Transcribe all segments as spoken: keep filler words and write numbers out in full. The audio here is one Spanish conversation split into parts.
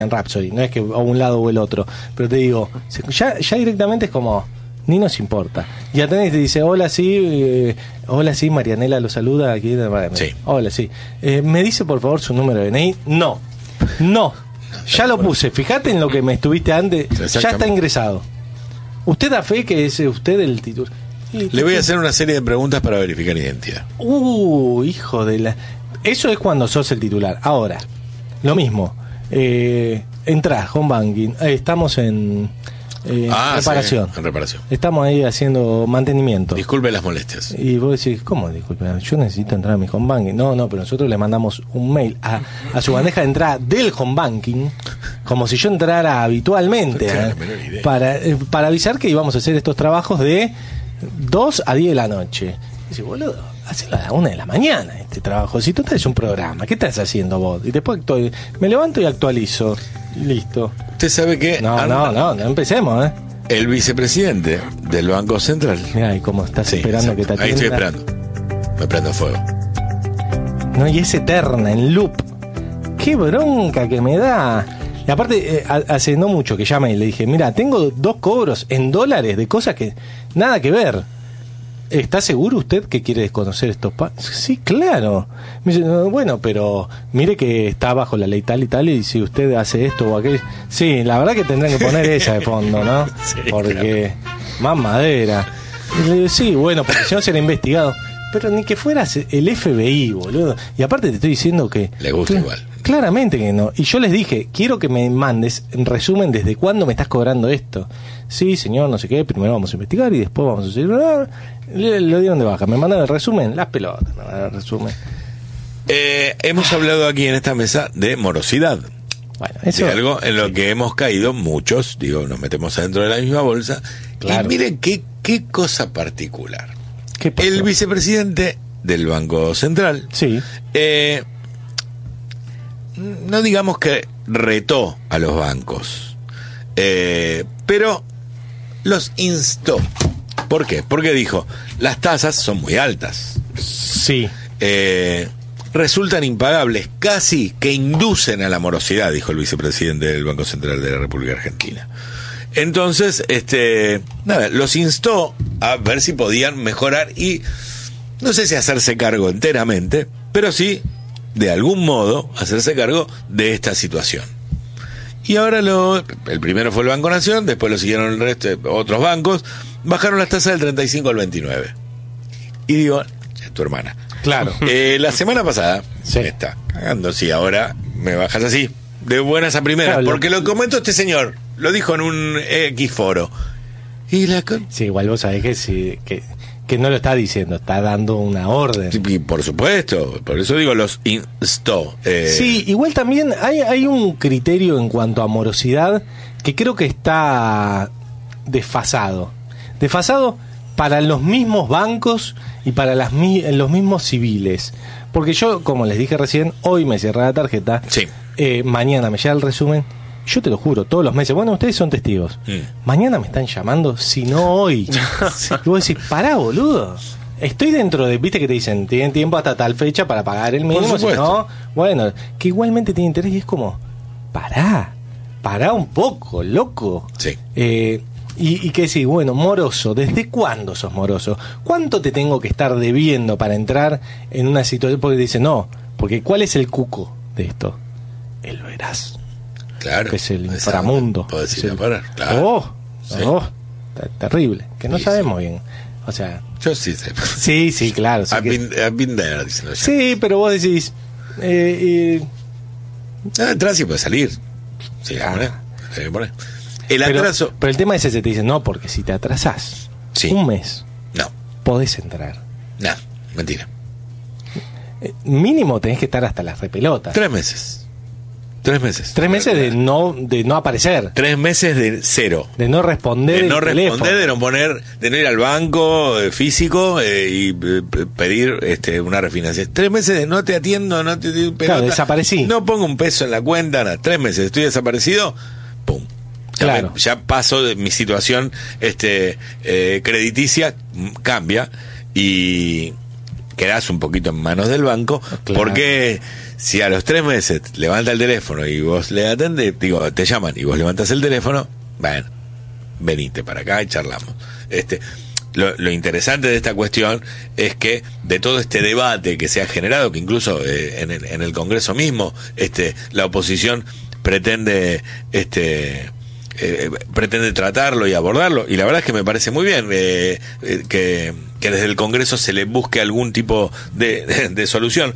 Rhapsody, no es que a un lado o el otro, pero te digo, ya, ya directamente es como, ni nos importa. Ya tenés y te dice, hola, sí, eh, hola, sí, Marianela lo saluda aquí. Sí. Hola, sí. Eh, ¿Me dice por favor su número de D N I? No, no, ya lo puse, fíjate en lo que me estuviste antes, ya está ingresado. ¿Usted da fe que es usted el titular? Le voy a hacer una serie de preguntas para verificar identidad. Uh, hijo de la... Eso es cuando sos el titular. Ahora, lo mismo. Eh, entrás, home banking. Eh, estamos en eh, ah, reparación. Sí, en reparación. Estamos ahí haciendo mantenimiento. Disculpe las molestias. Y vos decís, ¿cómo disculpe? Yo necesito entrar a mi home banking. No, no, pero nosotros le mandamos un mail a, a su bandeja de entrada del home banking, como si yo entrara habitualmente, claro, ¿eh? para, eh, para avisar que íbamos a hacer estos trabajos de dos a diez de la noche. Y dice, boludo, hacelo a la una de la mañana este trabajo. Si tú traes un programa, ¿qué estás haciendo vos? Y después actu- me levanto y actualizo. Y listo. ¿Usted sabe qué? No, Anda, no, no, no empecemos, ¿eh? El vicepresidente del Banco Central. Mirá, y cómo estás Sí, esperando exacto. que te Ahí atienda. estoy esperando. Me prendo fuego. No, y es eterna, en loop. Qué bronca que me da. Y aparte, eh, hace no mucho que llamé y le dije, mira, tengo dos cobros en dólares de cosas que nada que ver. ¿Está seguro usted que quiere desconocer estos pagos? Sí, claro. Me dice, no, bueno, pero mire que está bajo la ley tal y tal, y si usted hace esto o aquello... Sí, la verdad que tendrán que poner esa de fondo, ¿no? Sí, porque más madera. Y le digo, sí, bueno, porque si no será investigado. Pero ni que fueras el F B I, boludo. Y aparte te estoy diciendo que... Le gusta cl- igual. Claramente que no. Y yo les dije, quiero que me mandes, en resumen, desde cuándo me estás cobrando esto. Sí, señor, no sé qué, primero vamos a investigar y después vamos a decir... Le, le dieron de baja. Me mandan el resumen, las pelotas, me mandan el resumen. Eh, hemos hablado aquí en esta mesa de morosidad. Bueno, eso... De algo en lo que hemos caído muchos, digo, nos metemos adentro de la misma bolsa. Claro. Y miren qué, qué cosa particular. ¿Qué pasó? El vicepresidente del Banco Central, Sí. eh, no digamos que retó a los bancos, eh, pero los instó. ¿Por qué? Porque dijo, las tasas son muy altas, Sí. eh, resultan impagables, casi que inducen a la morosidad, dijo el vicepresidente del Banco Central de la República Argentina. Entonces, este, nada, los instó a ver si podían mejorar y, no sé si hacerse cargo enteramente, pero sí, de algún modo, hacerse cargo de esta situación. Y ahora lo, el primero fue el Banco Nación, después lo siguieron el resto de otros bancos, bajaron las tasas del treinta y cinco al veintinueve. Y digo, ya es tu hermana. Claro. Eh, la semana pasada, Sí. me está cagando, si ahora me bajas así, de buenas a primeras, Claro, lo- porque lo comentó este señor, lo dijo en un X foro. Y la con- Sí, igual vos sabés que, sí, que, que no lo está diciendo, está dando una orden. y por supuesto, por eso digo, los instó. Eh, Sí, igual también hay, hay un criterio en cuanto a morosidad que creo que está desfasado. Desfasado para los mismos bancos y para las, mi- los mismos civiles. Porque yo, como les dije recién, hoy me cierra la tarjeta, Sí. eh, mañana me llega el resumen. Yo te lo juro, todos los meses, bueno, ustedes son testigos. Mm. Mañana me están llamando, si no hoy. Y vos decís, pará, boludo. Estoy dentro de, viste que te dicen, tienen tiempo hasta tal fecha para pagar el mínimo, si supuesto. no, bueno, que igualmente tiene interés y es como, pará, pará un poco, loco. Sí. Eh, y, y que decís, bueno, moroso, ¿desde cuándo sos moroso? ¿Cuánto te tengo que estar debiendo para entrar en una situación? Porque dice, no, porque ¿cuál es el cuco de esto? El verás. Claro. Que es el Esa- inframundo. Podés Es ir el- a parar, claro. Oh, Sí. oh, ter- terrible. Que no Sí, sabemos bien. O sea, Yo sí sé. sí, sí, claro. sí I've que- been, I've been there, dicen los sí, pero vos decís, eh, eh, Ah, entras y puedes salir. Sí, Ah. poner, sí, poner. El pero, atraso. pero el tema es ese, te dicen, no, porque si te atrasás Sí. un mes, No, podés entrar. no, mentira. Eh, mínimo tenés que estar hasta las repelotas. Tres meses. Tres meses. Tres meses de no, de no aparecer, Tres meses de cero. de no responder De no el responder, teléfono. de no poner, de no ir al banco eh, físico eh, y eh, p- pedir este una refinanciación. Tres meses de no te atiendo, no te doy pelota, Claro, desaparecí. No pongo un peso en la cuenta, nada. Tres meses, estoy desaparecido, pum. Ya, Claro. me- ya paso de mi situación este eh, crediticia, m- cambia y quedás un poquito en manos del banco, Claro. porque Si a los tres meses levanta el teléfono y vos le atendés, digo, te llaman y vos levantas el teléfono, bueno, venite para acá y charlamos. Este, lo, lo interesante de esta cuestión es que de todo este debate que se ha generado, que incluso eh, en, el, en el Congreso mismo, este, la oposición pretende, este, eh, pretende tratarlo y abordarlo, y la verdad es que me parece muy bien eh, eh, que, que desde el Congreso se le busque algún tipo de, de, de solución.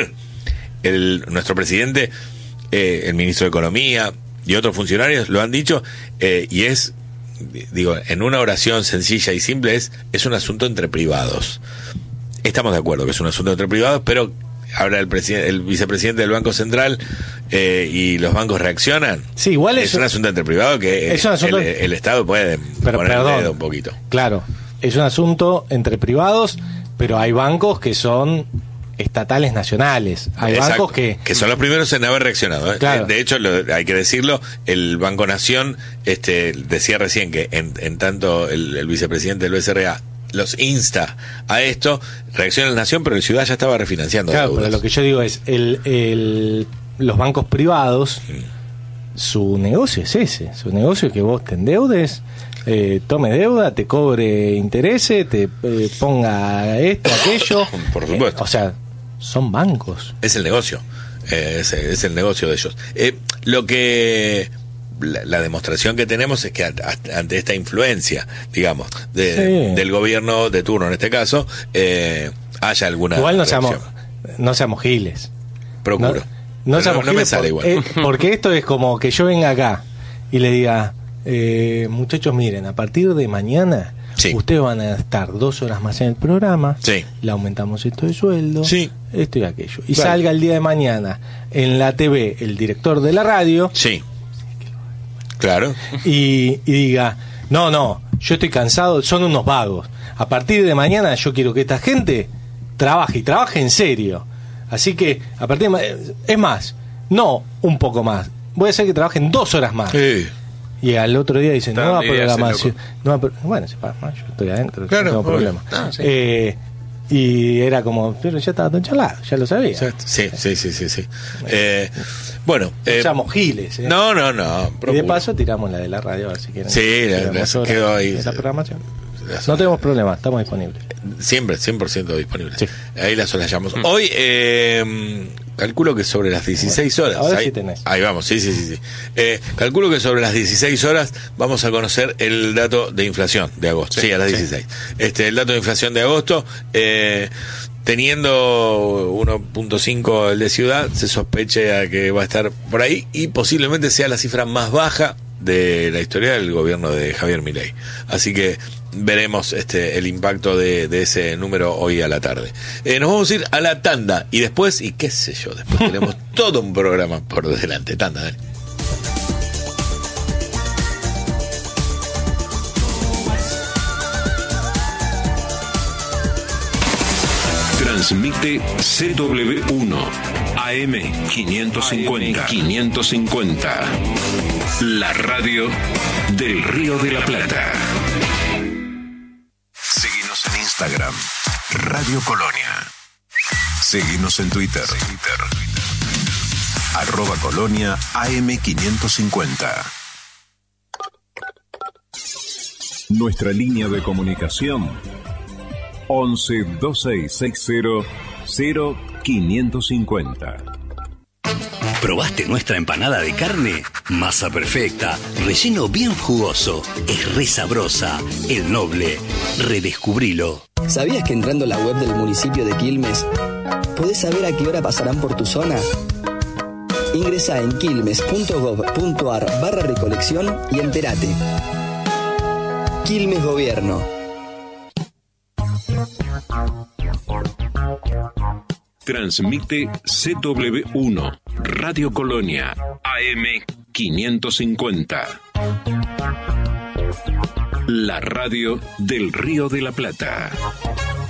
El, nuestro presidente, eh, el ministro de Economía y otros funcionarios lo han dicho, eh, y es, digo, en una oración sencilla y simple, es, es un asunto entre privados. Estamos de acuerdo que es un asunto entre privados, pero ahora el presidente, el vicepresidente del Banco Central eh, y los bancos reaccionan. Sí, igual es, es un asunto entre privados que es un asunto, el, el Estado puede pero, poner perdón, el dedo un poquito. Claro, es un asunto entre privados, pero hay bancos que son estatales nacionales. Hay Exacto, bancos que... que son los primeros en haber reaccionado, ¿eh? Claro. De hecho, lo, hay que decirlo, el Banco Nación este, decía recién que en, en tanto el, el vicepresidente del B C R A los insta a esto, reacciona la Nación, pero el Ciudad ya estaba refinanciando Claro, deudas. pero lo que yo digo es, el, el, los bancos privados, mm. su negocio es ese, su negocio es que vos te endeudes, eh, tome deuda, te cobre intereses, te eh, ponga esto, aquello. Por supuesto. Eh, o sea, son bancos. Es el negocio, eh, es, es el negocio de ellos. Eh, lo que... La, la demostración que tenemos es que a, a, ante esta influencia, digamos, de, sí. del gobierno de turno en este caso, eh, haya alguna igual no reacción. seamos no seamos giles. Procuro. No, no, seamos no, no me giles sale por, igual. eh, porque esto es como que yo venga acá y le diga, eh, muchachos, miren, a partir de mañana sí. ustedes van a estar dos horas más en el programa, sí. le aumentamos esto de sueldo, sí. esto y aquello. Y vale. salga el día de mañana en la T V el director de la radio, sí. Claro. Y, y diga, no, no, yo estoy cansado, son unos vagos. A partir de mañana yo quiero que esta gente trabaje y trabaje en serio. Así que, a partir de mañana, es más, no un poco más, voy a hacer que trabajen dos horas más. Sí. Y al otro día dicen, Está no va a bien, programación. No va a, bueno, sepa, yo estoy adentro, claro, no tengo problema. No, sí. eh, y era como, pero ya estaba tan charlado, ya lo sabía. Sí, sí, sí, sí, sí. Eh, bueno, eh, no seamos giles. ¿eh? No, no, no. Y de paso tiramos la de la radio, a ver si quieren. Sí, la, la, quedó ahí. La programación. No tenemos problema, estamos disponibles. Siempre, cien por ciento disponible. Sí. Ahí la solayamos. Mm. Hoy, eh, calculo que sobre las dieciséis horas. Ahora ahí, sí tenés. Ahí vamos, sí, sí, sí. sí. Eh, calculo que sobre las dieciséis horas vamos a conocer el dato de inflación de agosto. Sí, sí a las dieciséis. Sí. Este, el dato de inflación de agosto. Eh, Teniendo uno punto cinco el de ciudad, se sospecha que va a estar por ahí y posiblemente sea la cifra más baja de la historia del gobierno de Javier Milei. Así que veremos este el impacto de, de ese número hoy a la tarde. Eh, nos vamos a ir a la tanda y después, y qué sé yo, después tenemos todo un programa por delante. Tanda, ¿eh? Transmite C W uno A M quinientos cincuenta. quinientos cincuenta. La radio del Río de la Plata. Seguinos en Instagram, Radio Colonia. Seguinos en Twitter, Twitter. Arroba Colonia A M quinientos cincuenta. Nuestra línea de comunicación once dos seis seis cero cero quinientos cincuenta. ¿Probaste nuestra empanada de carne? Masa perfecta, relleno bien jugoso, es re sabrosa. El Noble, redescubrilo. ¿Sabías que entrando a la web del municipio de Quilmes podés saber a qué hora pasarán por tu zona? Ingresá en quilmes punto gob punto ar barra recolección y entérate. Quilmes Gobierno. Transmite C W uno, Radio Colonia, A M quinientos cincuenta. La radio del Río de la Plata.